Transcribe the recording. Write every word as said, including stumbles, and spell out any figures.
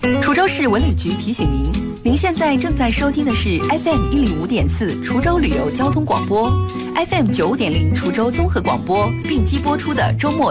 滁州市文旅局提醒您，您现在正在收听的是 F M 一零五点四滁州旅游交通广播， F M 九五点零滁州综合广播并机播出的周末